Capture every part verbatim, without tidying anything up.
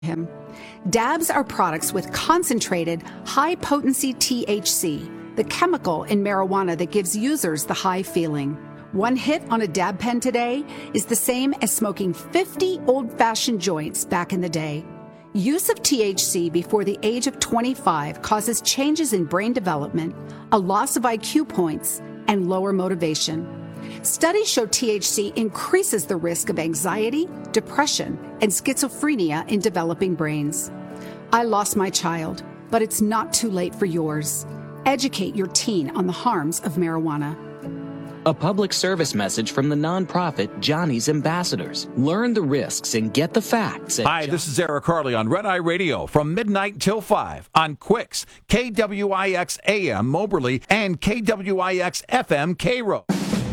him. Dabs are products with concentrated, high-potency T H C, the chemical in marijuana that gives users the high feeling. One hit on a dab pen today is the same as smoking fifty old-fashioned joints back in the day. Use of T H C before the age of twenty-five causes changes in brain development, a loss of I Q points, and lower motivation. Studies show T H C increases the risk of anxiety, depression, and schizophrenia in developing brains. I lost my child, but it's not too late for yours. Educate your teen on the harms of marijuana. A public service message from the nonprofit Johnny's Ambassadors. Learn the risks and get the facts. Hi, this is Eric Harley on Red Eye Radio from midnight till five on Quicks, K W I X A M Moberly and K W I X F M Cairo.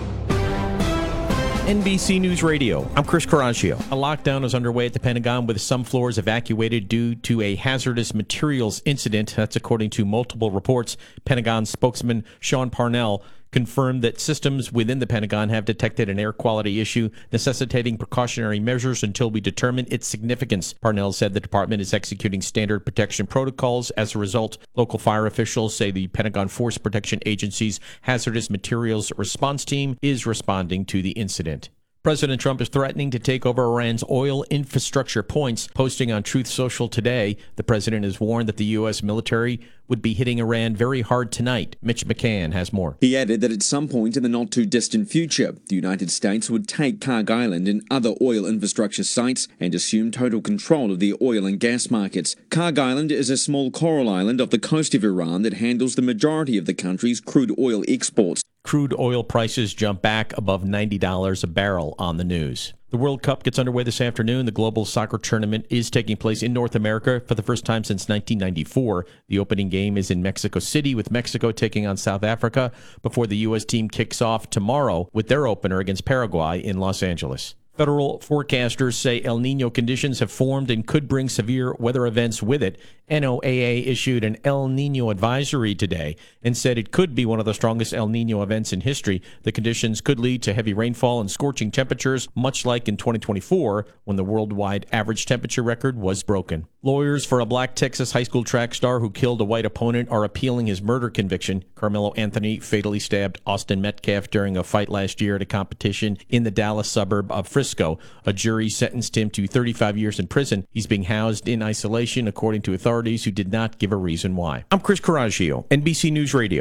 N B C News Radio, I'm Chris Coraggio. A lockdown is underway at the Pentagon with some floors evacuated due to a hazardous materials incident. That's according to multiple reports. Pentagon spokesman Sean Parnell confirmed that systems within the Pentagon have detected an air quality issue necessitating precautionary measures until we determine its significance. Parnell said the department is executing standard protection protocols. As a result, local fire officials say the Pentagon Force Protection Agency's hazardous materials response team is responding to the incident. President Trump is threatening to take over Iran's oil infrastructure points. Posting on Truth Social today, the president has warned that the U S military would be hitting Iran very hard tonight. Mitch McCann has more. He added that at some point in the not-too-distant future, the United States would take Karg Island and other oil infrastructure sites and assume total control of the oil and gas markets. Karg Island is a small coral island off the coast of Iran that handles the majority of the country's crude oil exports. Crude oil prices jump back above ninety dollars a barrel on the news. The World Cup gets underway this afternoon. The global soccer tournament is taking place in North America for the first time since nineteen ninety-four. The opening game is in Mexico City, with Mexico taking on South Africa before the U S team kicks off tomorrow with their opener against Paraguay in Los Angeles. Federal forecasters say El Nino conditions have formed and could bring severe weather events with it. N O A A issued an El Nino advisory today and said it could be one of the strongest El Nino events in history. The conditions could lead to heavy rainfall and scorching temperatures, much like in twenty twenty-four, when the worldwide average temperature record was broken. Lawyers for a black Texas high school track star who killed a white opponent are appealing his murder conviction. Carmelo Anthony fatally stabbed Austin Metcalf during a fight last year at a competition in the Dallas suburb of Frisco. A jury sentenced him to thirty-five years in prison. He's being housed in isolation, according to authorities who did not give a reason why. I'm Chris Coraggio, N B C News Radio.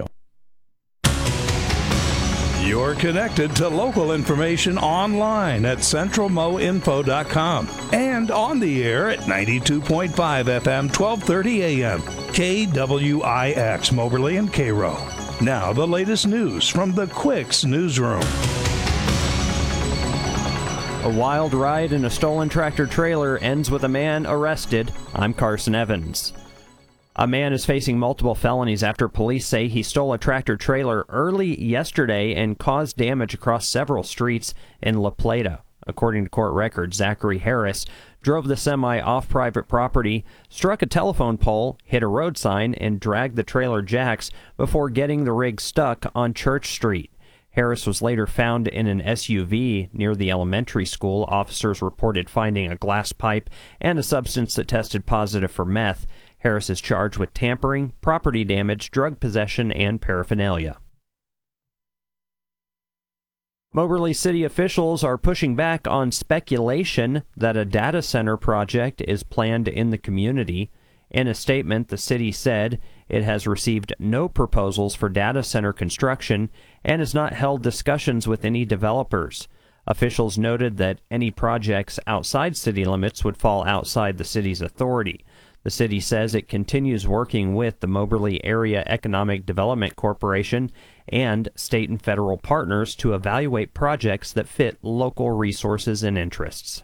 You're connected to local information online at central mo info dot com and on the air at ninety-two point five F M, twelve thirty A M, K W I X, Moberly and Cairo. Now the latest news from the Quicks newsroom. A wild ride in a stolen tractor-trailer ends with a man arrested. I'm Carson Evans. A man is facing multiple felonies after police say he stole a tractor-trailer early yesterday and caused damage across several streets in La Plata. According to court records, Zachary Harris drove the semi off private property, struck a telephone pole, hit a road sign, and dragged the trailer jacks before getting the rig stuck on Church Street. Harris was later found in an S U V near the elementary school. Officers reported finding a glass pipe and a substance that tested positive for meth. Harris is charged with tampering, property damage, drug possession, and paraphernalia. Moberly City officials are pushing back on speculation that a data center project is planned in the community. In a statement, the city said it has received no proposals for data center construction and has not held discussions with any developers. Officials noted that any projects outside city limits would fall outside the city's authority. The city says it continues working with the Moberly Area Economic Development Corporation and state and federal partners to evaluate projects that fit local resources and interests.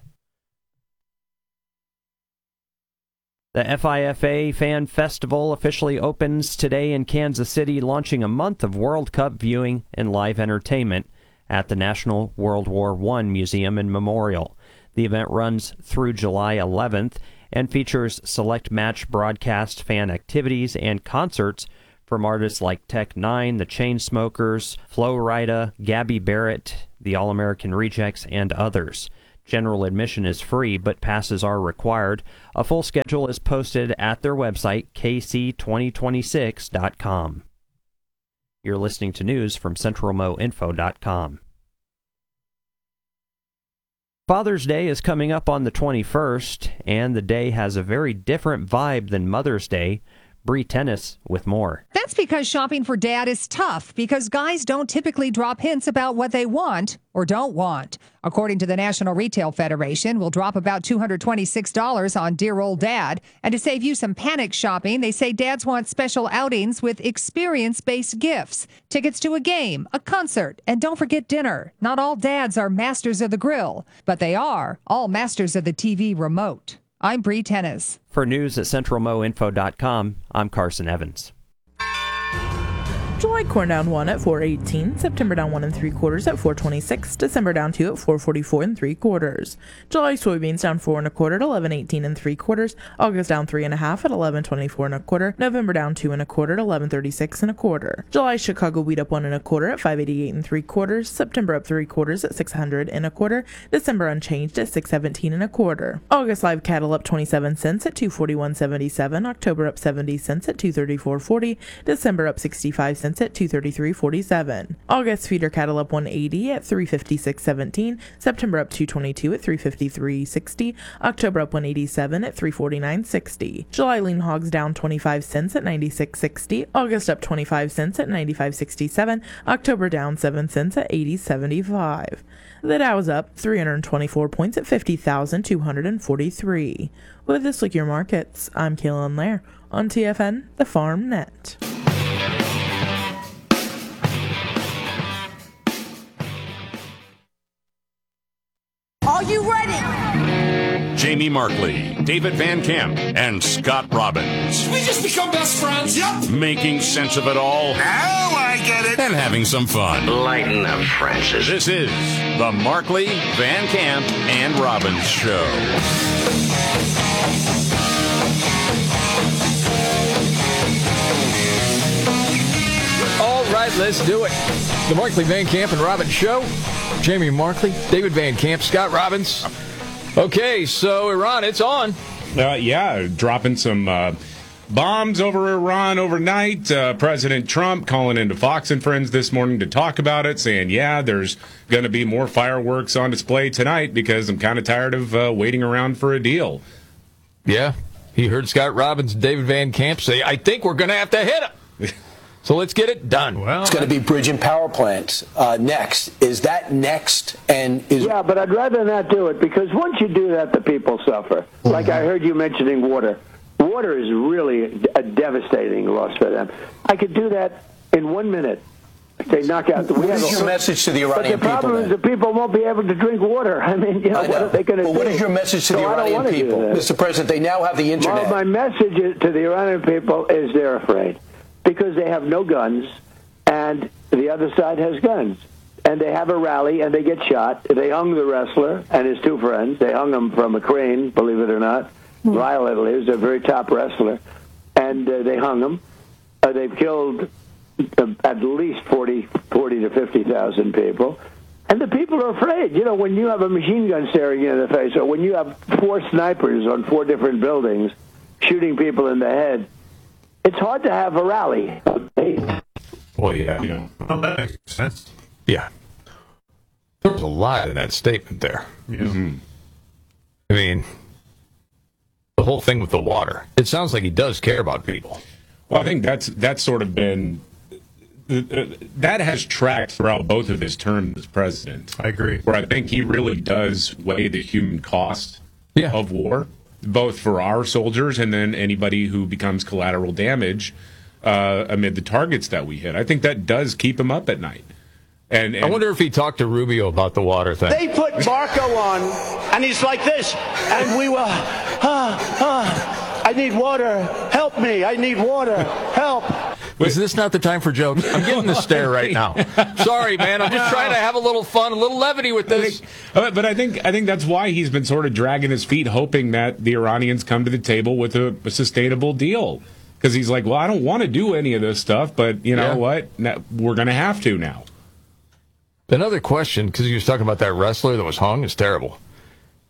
The F I F A Fan Festival officially opens today in Kansas City, launching a month of World Cup viewing and live entertainment at the National World War One Museum and Memorial. The event runs through July eleventh and features select match broadcast, fan activities, and concerts from artists like Tech Nine, The Chainsmokers, Flo Rida, Gabby Barrett, the All-American Rejects, and others. General admission is free, but passes are required. A full schedule is posted at their website, k c twenty twenty-six dot com. You're listening to news from central mo info dot com. Father's Day is coming up on the twenty-first, and the day has a very different vibe than Mother's Day. Bree Tennis with more. That's because shopping for dad is tough, because guys don't typically drop hints about what they want or don't want. According to the National Retail Federation, we'll drop about two hundred twenty-six dollars on dear old dad. And to save you some panic shopping, they say dads want special outings with experience-based gifts, tickets to a game, a concert, and don't forget dinner. Not all dads are masters of the grill, but they are all masters of the T V remote. I'm Bree Tennis. For news at central mo info dot com, I'm Carson Evans. July corn down one at four eighteen, September down one and three quarters at four twenty-six, December down two at four forty-four and three quarters. July soybeans down four and a quarter at eleven eighteen and three quarters, August down three and a half at eleven twenty-four and a quarter, November down two and a quarter at eleven thirty-six and a quarter. July Chicago wheat up one and a quarter at five eighty-eight and three quarters, September up three quarters at six hundred and a quarter, December unchanged at six seventeen and a quarter. August live cattle up twenty-seven cents at two forty-one seventy-seven, October up seventy cents at two thirty-four forty, December up sixty-five cents at two thirty-three forty-seven. August feeder cattle up one eighty at three fifty-six seventeen, September up two twenty-two at three fifty-three sixty, October up one eighty-seven at three forty-nine sixty. July lean hogs down twenty-five cents at ninety-six sixty, August up twenty-five cents at ninety-five sixty-seven, October down seven cents at eighty seventy-five. The Dow's up three hundred twenty-four points at fifty thousand two hundred forty-three. With this look your markets, I'm Kaylin Lair on T F N, the Farm Net. Are you ready? Jamie Markley, David Van Camp, and Scott Robbins. We just become best friends. Yep. Making sense of it all. Now I get it. And having some fun. Lighten up, Francis. This is the Markley, Van Camp, and Robbins Show. All right, let's do it. The Markley, Van Camp, and Robbins Show. Jamie Markley, David Van Camp, Scott Robbins. Okay, so Iran, it's on. Uh, yeah, dropping some uh, bombs over Iran overnight. Uh, President Trump calling into Fox and Friends this morning to talk about it, saying, yeah, there's going to be more fireworks on display tonight because I'm kind of tired of uh, waiting around for a deal. Yeah, he heard Scott Robbins and David Van Camp say, I think we're going to have to hit him. So let's get it done. Well, it's going to be bridge and power plants uh, next. Is that next? And is yeah, but I'd rather not do it because once you do that, the people suffer. Mm-hmm. Like I heard you mentioning water. Water is really a devastating loss for them. I could do that in one minute. They knock out the. What is your message to the Iranian people? But the problem people, is the people won't be able to drink water. I mean, you know, I know. what are they going to well, do? What is your message to so the Iranian people, Mister President? They now have the internet. Well, my message to the Iranian people is they're afraid because they have no guns. And the other side has guns. And they have a rally, and they get shot. They hung the wrestler and his two friends. They hung him from a crane, believe it or not, mm-hmm. violently. He was a very top wrestler. And uh, they hung him. Uh, they've killed uh, at least forty, forty to fifty thousand people. And the people are afraid. You know, when you have a machine gun staring you in the face, or when you have four snipers on four different buildings shooting people in the head, it's hard to have a rally. Well, yeah, you know, well, that makes sense. Yeah. There was a lot in that statement there. Yeah. Mm-hmm. I mean, the whole thing with the water. It sounds like he does care about people. Well, I think that's that's sort of been that has tracked throughout both of his terms as president. I agree. Where I think he really does weigh the human cost yeah. of war, both for our soldiers and then anybody who becomes collateral damage uh, amid the targets that we hit. I think that does keep him up at night. And, and I wonder if he talked to Rubio about the water thing. They put Marco on, and he's like this, and we were, ah, ah, I need water, help me, I need water, help. Is this not the time for jokes? I'm getting the stare right now. Sorry, man. I'm just trying to have a little fun, a little levity with this. But I think I think that's why he's been sort of dragging his feet, hoping that the Iranians come to the table with a, a sustainable deal. Because he's like, well, I don't want to do any of this stuff, but you know yeah. what? Now, we're going to have to now. Another question, because you was talking about that wrestler that was hung, is terrible.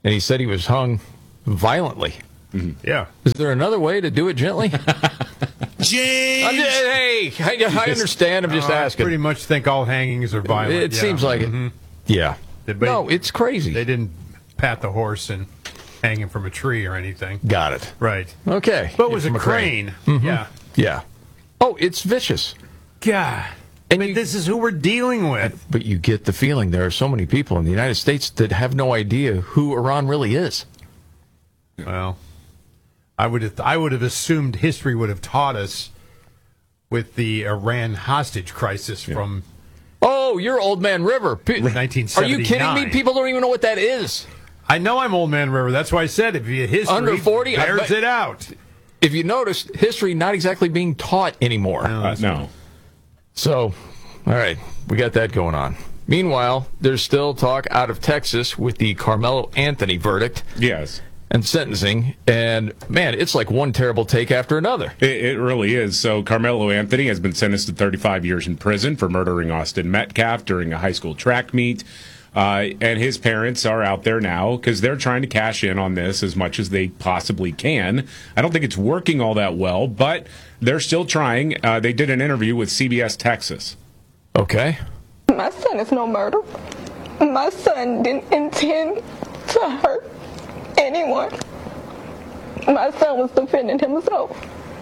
and he said he was hung violently. Mm-hmm. Yeah. Is there another way to do it gently? James! I'm just, hey, I, I understand. I'm just uh, asking. I pretty much think all hangings are violent. It yeah. seems like mm-hmm. it. Yeah. They, no, it's crazy. They didn't pat the horse and hang him from a tree or anything. Got it. Right. Okay. But it was From a crane. crane. Mm-hmm. Yeah. Yeah. Oh, it's vicious. God. And I mean, you, this is who we're dealing with. But you get the feeling there are so many people in the United States that have no idea who Iran really is. Well, I would have, I would have assumed history would have taught us with the Iran hostage crisis yeah. from. Oh, you're Old Man River. P- nineteen seventy-nine. Are you kidding me? People don't even know what that is. I know I'm Old Man River. That's why I said if you history under forty bears bet, it out. If you notice, history not exactly being taught anymore. No. Uh, no. So, all right, we got that going on. Meanwhile, there's still talk out of Texas with the Carmelo Anthony verdict. Yes. And sentencing, and man, it's like one terrible take after another. It, it really is. So Carmelo Anthony has been sentenced to thirty-five years in prison for murdering Austin Metcalf during a high school track meet. Uh, and his parents are out there now because they're trying to cash in on this as much as they possibly can. I don't think it's working all that well, but they're still trying. Uh, they did an interview with C B S Texas. Okay. My son is no murder. My son didn't intend to hurt anyone. My son was defending himself.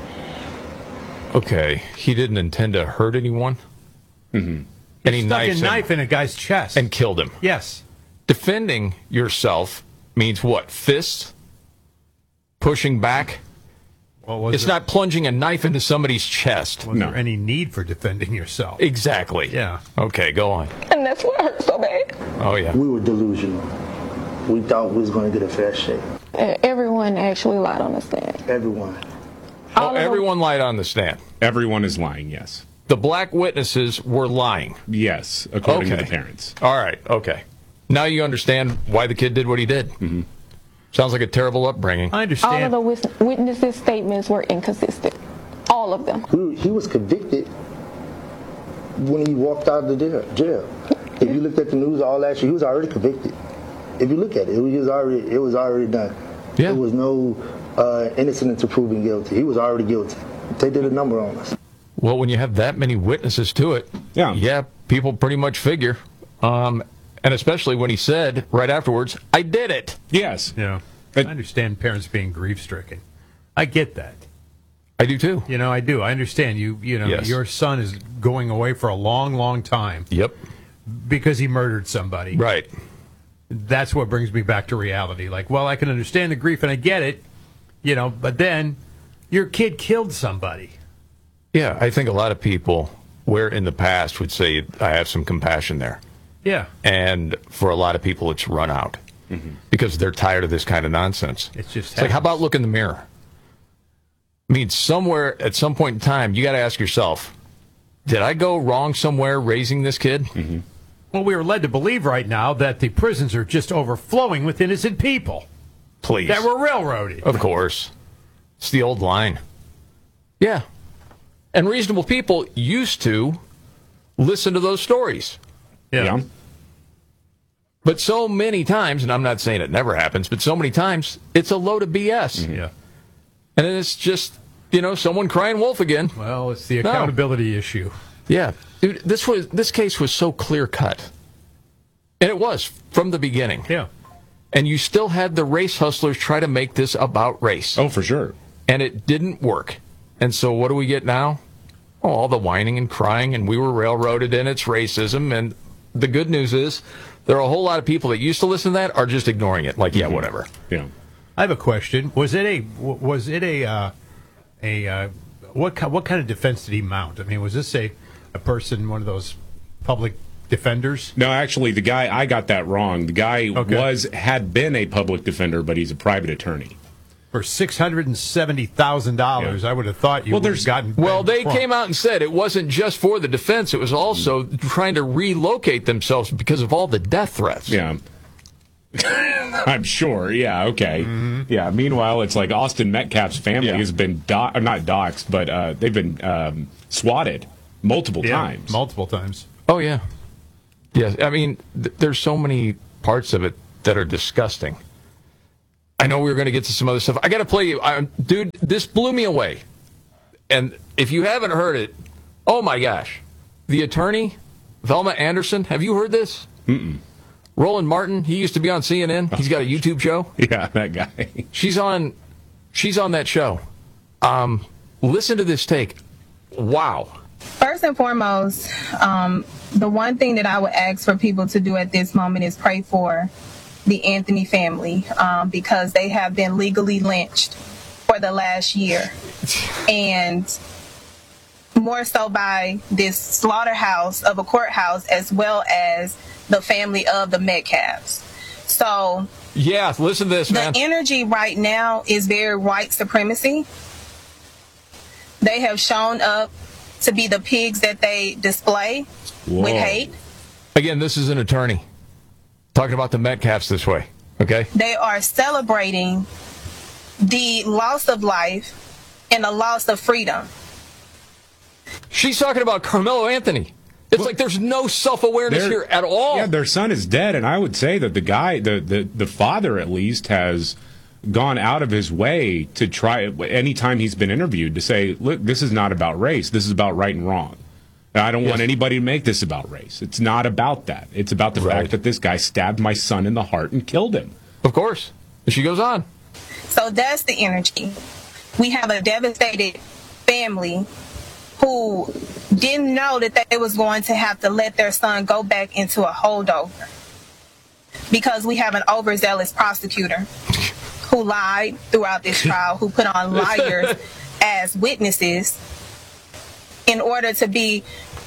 Okay, he didn't intend to hurt anyone. Mm-hmm. And he stuck a knifed knife him in a guy's chest and killed him. Yes. Defending yourself means what? Fists? Pushing back? Well, was it's there, not plunging a knife into somebody's chest. Was no. there any need for defending yourself? Exactly. Yeah. Okay, go on. And that's what hurt so bad. Oh, yeah. We were delusional. We thought we was going to get a fair shake. Everyone actually lied on the stand. Everyone. Oh, everyone lied on the stand. Everyone is lying, yes. The black witnesses were lying. Yes, according okay. to the parents. All right, okay. Now you understand why the kid did what he did. Mm-hmm. Sounds like a terrible upbringing. I understand. All of the witnesses' statements were inconsistent. All of them. He was convicted when he walked out of the jail. If you looked at the news all last year, he was already convicted. If you look at it, it was already it was already done. Yeah. There was no uh, innocent until proven guilty. He was already guilty. They did a number on us. Well, when you have that many witnesses to it, yeah, yeah people pretty much figure. Um, and especially when he said right afterwards, I did it. Yes. Yeah. But, I understand parents being grief-stricken. I get that. I do too. You know, I do. I understand you. You know, yes. Your son is going away for a long, long time. Yep. Because he murdered somebody. Right. That's what brings me back to reality. Like, well, I can understand the grief and I get it, you know, but then your kid killed somebody. Yeah, I think a lot of people, where in the past would say, I have some compassion there. Yeah. And for a lot of people, it's run out mm-hmm. because they're tired of this kind of nonsense. It's just it's like, how about look in the mirror? I mean, somewhere at some point in time, you got to ask yourself, did I go wrong somewhere raising this kid? Mm-hmm. Well, we are led to believe right now that the prisons are just overflowing with innocent people. Please. That were railroaded. Of course. It's the old line. Yeah. And reasonable people used to listen to those stories. Yeah. yeah. But so many times, and I'm not saying it never happens, but so many times, it's a load of B S. Mm-hmm. Yeah. And it's just, you know, someone crying wolf again. Well, it's the accountability no. issue. Yeah. Dude, this was this case was so clear cut. And it was from the beginning. Yeah. And you still had the race hustlers try to make this about race. Oh, for sure. And it didn't work. And so what do we get now? Oh, all the whining and crying, and we were railroaded, and it's racism. And the good news is there are a whole lot of people that used to listen to that are just ignoring it. Like, yeah, mm-hmm. whatever. Yeah. I have a question. Was it a was it a uh, a uh, what what kind of defense did he mount? I mean, was this a a person, one of those public defenders? No, actually, the guy, I got that wrong. The guy okay. was had been a public defender, but he's a private attorney. For six hundred and seventy thousand yeah. dollars, I would have thought you well, would have gotten. Well, they front. came out and said it wasn't just for the defense; it was also mm. trying to relocate themselves because of all the death threats. Yeah. I'm sure. Yeah. Okay. Mm-hmm. Yeah. Meanwhile, it's like Austin Metcalf's family yeah. has been do- not doxxed, but uh, they've been um, swatted multiple yeah, times. Multiple times. Oh yeah. Yes. I mean, th- there's so many parts of it that are disgusting. I know we were going to get to some other stuff. I got to play you. I, dude, this blew me away. And if you haven't heard it, oh my gosh. The attorney, Velma Anderson, have you heard this? Mm-mm. Roland Martin, he used to be on C N N. He's got a YouTube show. Yeah, that guy. She's on she's on that show. Um, listen to this take. Wow. First and foremost, um, the one thing that I would ask for people to do at this moment is pray for the Anthony family, um, because they have been legally lynched for the last year. And more so by this slaughterhouse of a courthouse, as well as the family of the Metcalfs. So yeah, listen to this, man. The energy right now is very white supremacy. They have shown up to be the pigs that they display Whoa. with hate. Again, this is an attorney talking about the Metcalfs this way, okay? They are celebrating the loss of life and the loss of freedom. She's talking about Carmelo Anthony. It's well, like there's no self-awareness here at all. Yeah, their son is dead, and I would say that the guy, the, the, the father at least, has gone out of his way to try, anytime he's been interviewed, to say, look, this is not about race. This is about right and wrong. And I don't yes. want anybody to make this about race. It's not about that. It's about the right. fact that this guy stabbed my son in the heart and killed him. Of course. And she goes on. So that's the energy. We have a devastated family who didn't know that they was going to have to let their son go back into a holdover because we have an overzealous prosecutor who lied throughout this trial, who put on liars as witnesses in order to be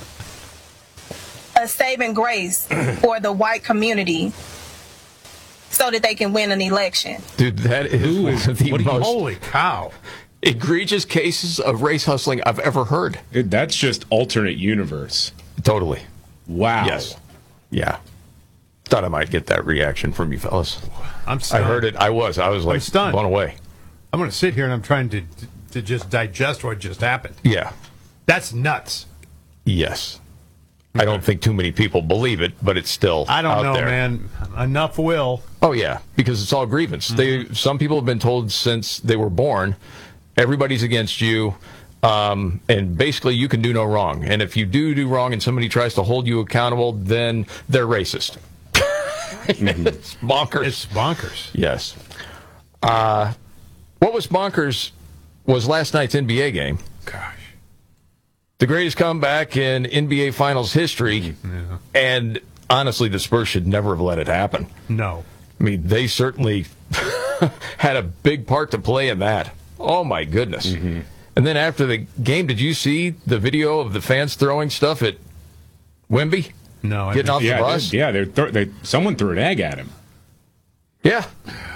a saving grace for the white community so that they can win an election. Dude, that is one of the most holy cow. egregious cases of race hustling I've ever heard. It, that's just alternate universe. Totally. Wow. Yes. Yeah. Thought I might get that reaction from you fellas. I'm stunned. I heard it. I was. I was like stunned. blown away. I'm going to sit here and I'm trying to to just digest what just happened. Yeah. That's nuts. Yes. I don't think too many people believe it, but it's still I don't out know, there. man. Enough will. Oh, yeah, because it's all grievance. Mm-hmm. They Some people have been told since they were born, everybody's against you, um, and basically you can do no wrong. And if you do do wrong and somebody tries to hold you accountable, then they're racist. Mm-hmm. It's bonkers. It's bonkers. Yes. Uh, what was bonkers was last night's N B A game. Gosh. The greatest comeback in N B A Finals history, yeah. and honestly, the Spurs should never have let it happen. No. I mean, they certainly had a big part to play in that. Oh, my goodness. Mm-hmm. And then after the game, did you see the video of the fans throwing stuff at Wemby? No. I Getting off yeah, the bus? Yeah, they're th- they, someone threw an egg at him. Yeah.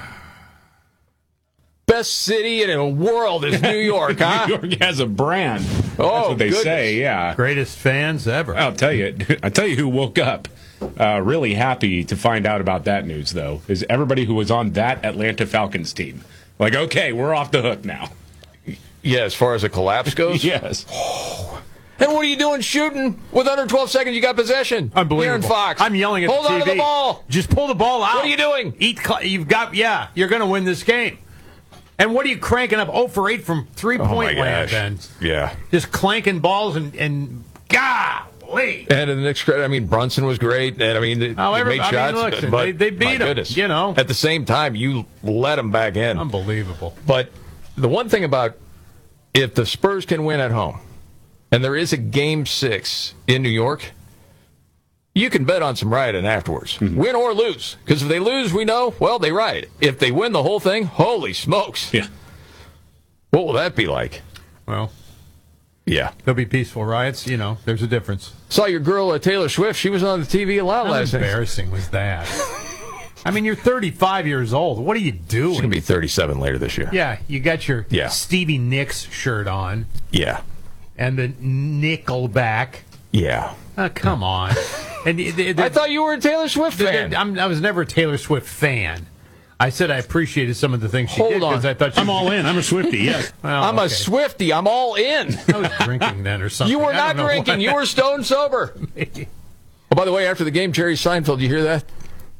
Best city in the world is New York, huh? New York has a brand. Oh, That's what they goodness. say, yeah. Greatest fans ever. I'll tell you. I'll tell you who woke up uh, really happy to find out about that news, though, is everybody who was on that Atlanta Falcons team. Like, okay, we're off the hook now. Yeah, as far as a collapse goes? Yes. And what are you doing shooting with under twelve seconds? You got possession. Unbelievable. Aaron Fox. I'm yelling at Hold the T V. on to the ball. Just pull the ball out. What are you doing? Eat. Cl- you've got. Yeah, you're going to win this game. And what are you cranking up? oh for eight from three-point oh land, Ben. Yeah. Just clanking balls and, and golly. And in the next credit, I mean, Brunson was great. And, I mean, they, oh, they every, made I shots. Mean, look, but they, they beat my them, goodness. you know. At the same time, you let them back in. Unbelievable. But the one thing about if the Spurs can win at home, and there is a game six in New York, you can bet on some rioting afterwards. Mm-hmm. Win or lose. Because if they lose, we know, well, they riot. If they win the whole thing, holy smokes. Yeah. What will that be like? Well, yeah. There'll be peaceful riots. You know, there's a difference. Saw your girl, uh, Taylor Swift. She was on the T V a lot How last night. How embarrassing was that? I mean, you're thirty-five years old. What are you doing? She's going to be thirty-seven later this year. Yeah, you got your yeah. Stevie Nicks shirt on. Yeah. And the Nickelback. Yeah. Uh, come on. And the, the, the, I thought you were a Taylor Swift fan. The, the, I'm, I was never a Taylor Swift fan. I said I appreciated some of the things she Hold did because I thought she I'm all in. I'm a Swiftie, yes. Well, I'm okay. a Swiftie. I'm all in. I was drinking then or something. You were I not drinking. You were stone sober. Oh, by the way, after the game, Jerry Seinfeld, you hear that?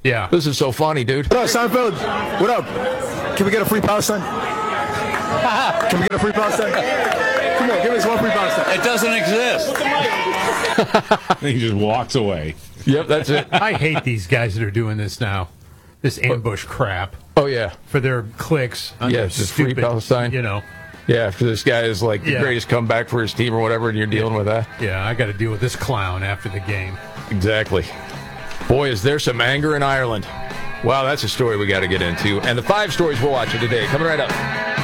Yeah. This is so funny, dude. What up, Seinfeld? What up? Can we get a free pound sign? Can we get a free pound sign? Come on, give us one free pound sign. It doesn't exist. He just walks away. Yep, that's it. I hate these guys that are doing this now. This ambush crap. Oh, yeah. For their clicks. On Yeah, their it's just stupid, free Palestine. You know. Yeah, because this guy is like the Yeah. greatest comeback for his team or whatever, and you're dealing with that. Yeah, I got to deal with this clown after the game. Exactly. Boy, is there some anger in Ireland. Wow, that's a story we got to get into. And the five stories we're watching today, coming right up.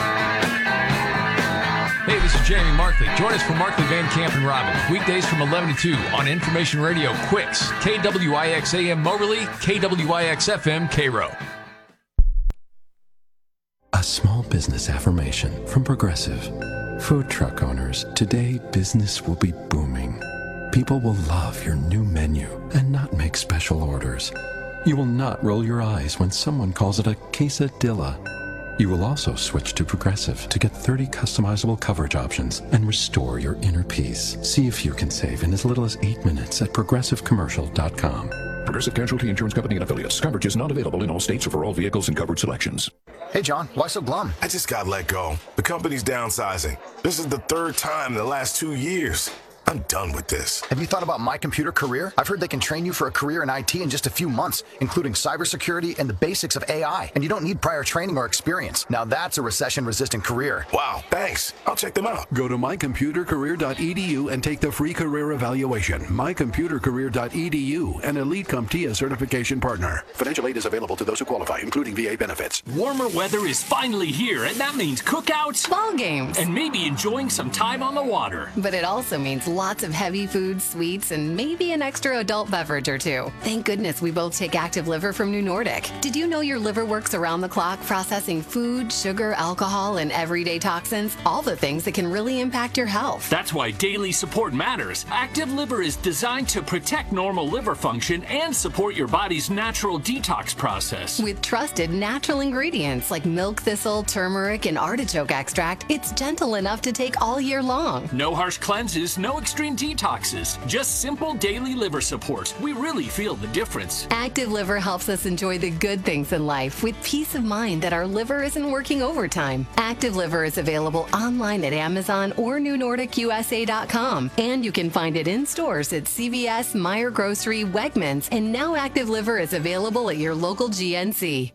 Hey, this is Jamie Markley. Join us for Markley, Van Camp, and Robbins. Weekdays from eleven to two on Information Radio Quicks. K W I X A M Moberly, K W I X F M Cairo. A small business affirmation from Progressive. Food truck owners, today business will be booming. People will love your new menu and not make special orders. You will not roll your eyes when someone calls it a quesadilla. You will also switch to Progressive to get thirty customizable coverage options and restore your inner peace. See if you can save in as little as eight minutes at progressive commercial dot com. Progressive Casualty Insurance Company and Affiliates. Coverage is not available in all states or for all vehicles and covered selections. Hey, John, why so glum? I just got let go. The company's downsizing. This is the third time in the last two years. I'm done with this. Have you thought about My Computer Career? I've heard they can train you for a career in I T in just a few months, including cybersecurity and the basics of A I. And you don't need prior training or experience. Now that's a recession-resistant career. Wow, thanks. I'll check them out. Go to my computer career dot e d u and take the free career evaluation. my computer career dot e d u, an Elite CompTIA certification partner. Financial aid is available to those who qualify, including V A benefits. Warmer weather is finally here, and that means cookouts, ball games, and maybe enjoying some time on the water. But it also means lots of heavy foods, sweets, and maybe an extra adult beverage or two. Thank goodness we both take Active Liver from New Nordic. Did you know your liver works around the clock processing food, sugar, alcohol, and everyday toxins? All the things that can really impact your health. That's why daily support matters. Active Liver is designed to protect normal liver function and support your body's natural detox process. With trusted natural ingredients like milk thistle, turmeric, and artichoke extract, it's gentle enough to take all year long. No harsh cleanses, no extreme detoxes, just simple daily liver support. We really feel the difference. Active Liver helps us enjoy the good things in life with peace of mind that our liver isn't working overtime. Active Liver is available online at Amazon or new nordic u s a dot com, and you can find it in stores at C V S, Meijer Grocery, Wegmans, and now Active Liver is available at your local G N C.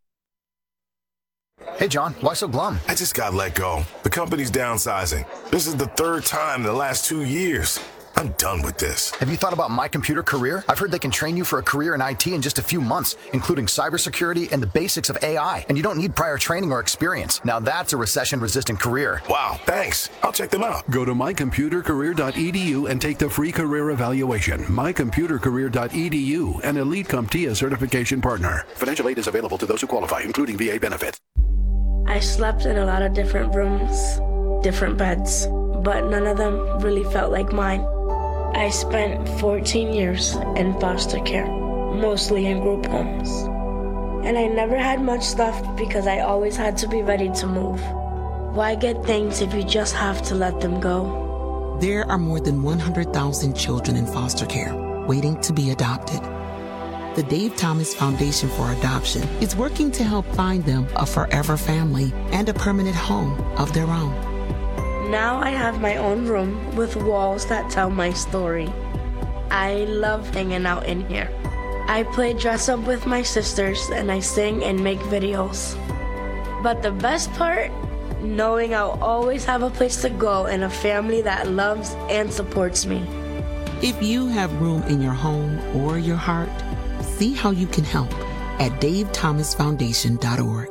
Hey, John, why so glum? I just got let go. The company's downsizing. This is the third time in the last two years. I'm done with this. Have you thought about My Computer Career? I've heard they can train you for a career in I T in just a few months, including cybersecurity and the basics of A I. And you don't need prior training or experience. Now that's a recession-resistant career. Wow, thanks. I'll check them out. Go to my computer career dot e d u and take the free career evaluation. my computer career dot e d u, an Elite CompTIA certification partner. Financial aid is available to those who qualify, including V A benefits. I slept in a lot of different rooms, different beds, but none of them really felt like mine. I spent fourteen years in foster care, mostly in group homes. And I never had much stuff because I always had to be ready to move. Why get things if you just have to let them go? There are more than one hundred thousand children in foster care waiting to be adopted. The Dave Thomas Foundation for Adoption is working to help find them a forever family and a permanent home of their own. Now I have my own room with walls that tell my story. I love hanging out in here. I play dress up with my sisters and I sing and make videos. But the best part, knowing I'll always have a place to go and a family that loves and supports me. If you have room in your home or your heart, see how you can help at dave thomas foundation dot org.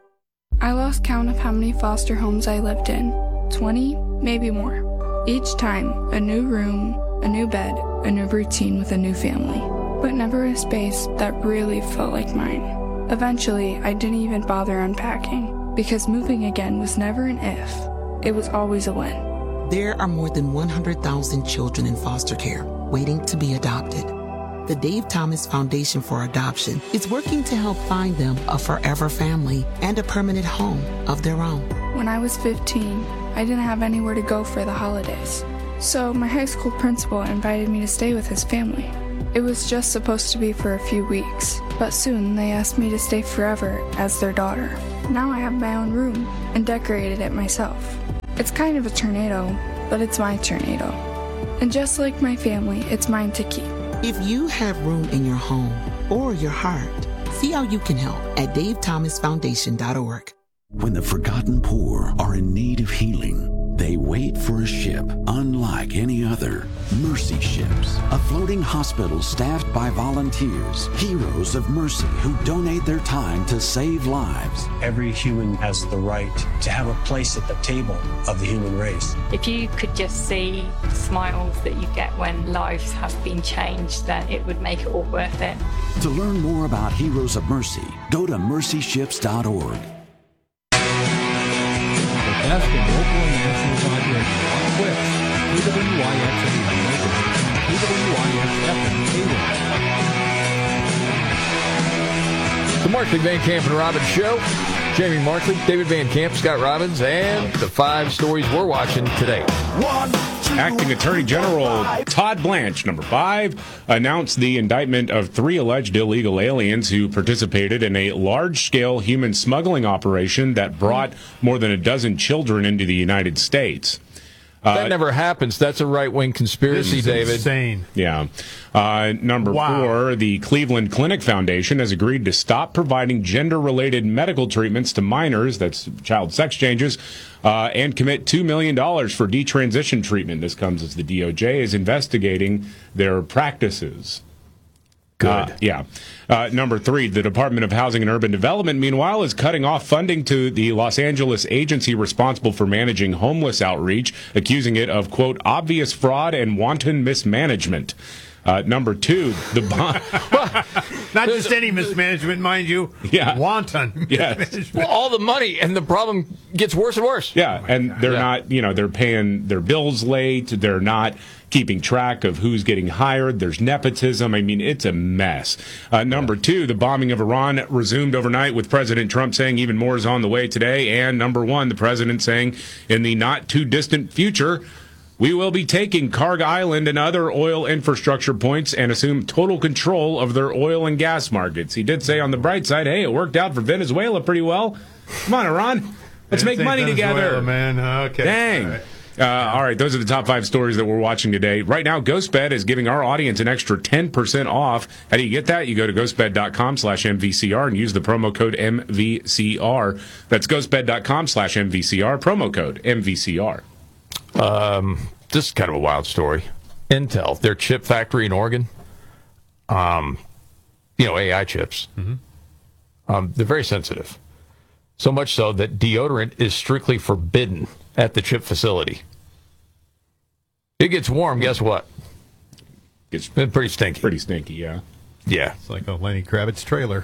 I lost count of how many foster homes I lived in. twenty, maybe more. Each time, a new room, a new bed, a new routine with a new family. But never a space that really felt like mine. Eventually, I didn't even bother unpacking, because moving again was never an if. It was always a when. There are more than one hundred thousand children in foster care waiting to be adopted. The Dave Thomas Foundation for Adoption is working to help find them a forever family and a permanent home of their own. When I was fifteen, I didn't have anywhere to go for the holidays. So my high school principal invited me to stay with his family. It was just supposed to be for a few weeks, but soon they asked me to stay forever as their daughter. Now I have my own room and decorated it myself. It's kind of a tornado, but it's my tornado. And just like my family, it's mine to keep. If you have room in your home or your heart, see how you can help at dave thomas foundation dot org. When the forgotten poor are in need of healing, they wait for a ship unlike any other. Mercy Ships, a floating hospital staffed by volunteers, heroes of mercy who donate their time to save lives. Every human has the right to have a place at the table of the human race. If you could just see the smiles that you get when lives have been changed, then it would make it all worth it. To learn more about Heroes of Mercy, go to mercy ships dot org. Best in local and national talk radio on Quicks, K W I X eighty Lincoln, K W I X F M Hayward. The Markley, Van Camp, and Robbins Show. Jamie Markley, David Van Camp, Scott Robbins, and the five stories we're watching today. One, two, Acting Attorney General Todd Blanche, number five, announced the indictment of three alleged illegal aliens who participated in a large-scale human smuggling operation that brought more than a dozen children into the United States. That Uh, never happens. That's a right-wing conspiracy, This is David. insane. Yeah. Uh, number Wow. four, the Cleveland Clinic Foundation has agreed to stop providing gender-related medical treatments to minors, that's child sex changes, uh, and commit two million dollars for detransition treatment. This comes as the D O J is investigating their practices. Good. Uh, yeah. Uh, number three, the Department of Housing and Urban Development, meanwhile, is cutting off funding to the Los Angeles agency responsible for managing homeless outreach, accusing it of, quote, obvious fraud and wanton mismanagement. Uh, number two, the bond. Not just any mismanagement, mind you. Yeah. Wanton. Yes. mismanagement. Well, all the money, and the problem gets worse and worse. Yeah, and they're Yeah. not, you know, they're paying their bills late. They're not keeping track of who's getting hired. There's nepotism. I mean, it's a mess. Uh, number two, the bombing of Iran resumed overnight with President Trump saying even more is on the way today. And number one, the president saying in the not too distant future, we will be taking Karg Island and other oil infrastructure points and assume total control of their oil and gas markets. He did say on the bright side, hey, it worked out for Venezuela pretty well. Come on, Iran. Let's make Didn't say money Venezuela, together. man. Okay. Dang. All right. Uh, all right, those are the top five stories that we're watching today. Right now, GhostBed is giving our audience an extra ten percent off. How do you get that? You go to ghostbed.com slash MVCR and use the promo code M V C R. That's ghostbed.com slash MVCR, promo code M V C R. Um, this is kind of a wild story. Intel, their chip factory in Oregon, um, you know, A I chips, Mm-hmm. um, they're very sensitive. So much so that deodorant is strictly forbidden at the chip facility. It gets warm, guess what? It's been pretty stinky. Pretty stinky, yeah. Yeah. It's like a Lenny Kravitz trailer.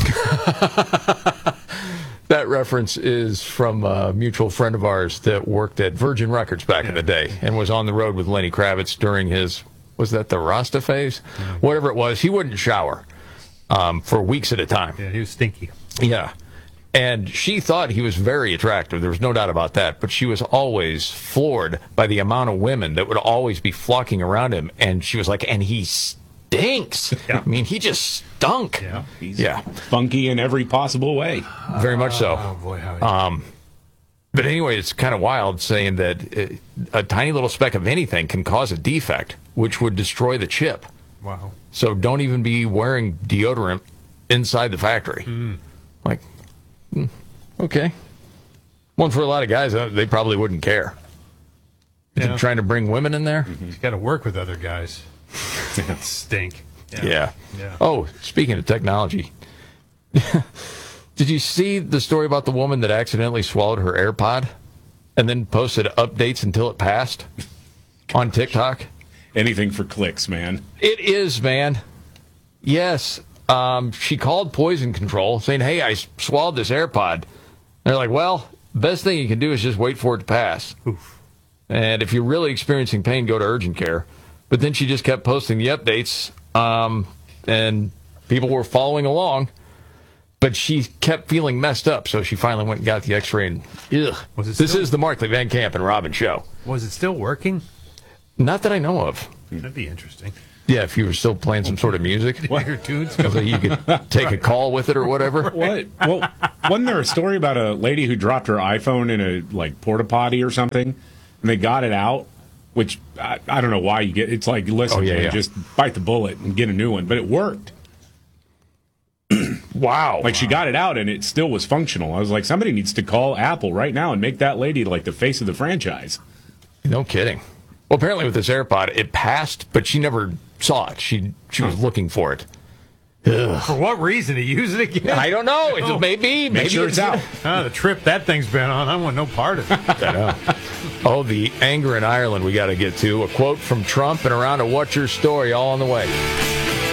That reference is from a mutual friend of ours that worked at Virgin Records back in the day and was on the road with Lenny Kravitz during his, was that the Rasta phase? Yeah. Whatever it was. He wouldn't shower um, for weeks at a time. Yeah, he was stinky. Yeah. And she thought he was very attractive. There was no doubt about that. But she was always floored by the amount of women that would always be flocking around him. And she was like, and he stinks. Yeah. I mean, he just stunk. Yeah. He's Yeah. funky in every possible way. Very much so. Oh, boy, how he... Um, but anyway, it's kind of wild saying that uh, a tiny little speck of anything can cause a defect, which would destroy the chip. Wow. So don't even be wearing deodorant inside the factory. Mm. Like, mm, okay. One for a lot of guys, uh, they probably wouldn't care. Is Yeah. it trying to bring women in there? He's got to work with other guys. That stink. Yeah. Yeah. Oh, speaking of technology, did you see the story about the woman that accidentally swallowed her AirPod and then posted updates until it passed on TikTok? Anything for clicks, man. It is, man. Yes. Um, she called Poison Control saying, hey, I swallowed this AirPod. They're like, well, best thing you can do is just wait for it to pass. Oof. And if you're really experiencing pain, go to urgent care. But then she just kept posting the updates, um, and people were following along. But she kept feeling messed up, so she finally went and got the x-ray. And, ugh. Was it This still- is the Markley, Van Camp, and Robin show. Was it still working? Not that I know of. That'd be interesting. Yeah, if you were still playing some sort of music. What? Your tunes? So you could take a call with it or whatever. What? Well, wasn't there a story about a lady who dropped her iPhone in a like porta potty or something, and they got it out? Which I, I don't know why you get. It's like listen, Oh, yeah, man, yeah. just bite the bullet and get a new one. But it worked. Wow! Like she got it out and it still was functional. I was like, somebody needs to call Apple right now and make that lady like the face of the franchise. No kidding. Well, apparently with this AirPod, it passed, but she never saw it. She she was looking for it. Ugh. For what reason? To use it again? I don't know. It's Oh. maybe maybe sure it's out. Oh, the trip that thing's been on. I want no part of it. I know. Oh, the anger in Ireland we got to get to. A quote from Trump and around a What's Your Story all on the way.